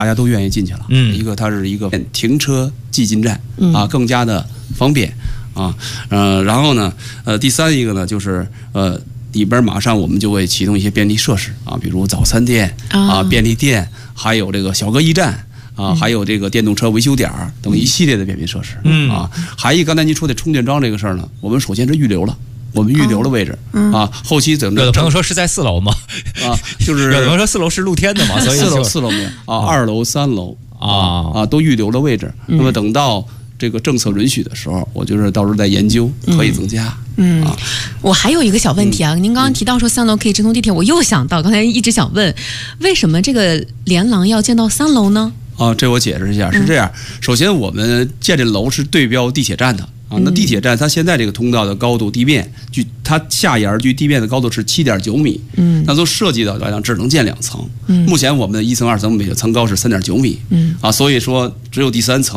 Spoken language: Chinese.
大家都愿意进去了。一个它是一个停车即进站啊，更加的方便啊。然后呢，第三一个呢就是里边马上我们就会启动一些便利设施啊，比如早餐店啊、便利店，还有这个小哥驿站。还有这个电动车维修点等一系列的便民设施。还一刚才您说的充电桩这个事儿呢，我们首先是预留了。我们预留了位置后期整个。 有的朋友说是在4楼嘛， 就是有的朋友说4楼是露天的嘛，所以 4楼没有2楼、3楼都预留了位置。那么等到这个政策允许的时候，我觉得到时候再研究可以增加。 我还有一个小问题啊，您刚刚提到说3楼可以直通地铁，我又想到刚才一直想问，为什么这个连廊要建到3楼呢？ 这我解释一下，是这样。首先，我们建这楼是对标地铁站的那地铁站它现在这个通道的高度，地面距它下沿距地面的高度是7.9米。那从设计的来讲，只能建2层。目前我们的1层、2层每个层高是3.9米。所以说只有第3层。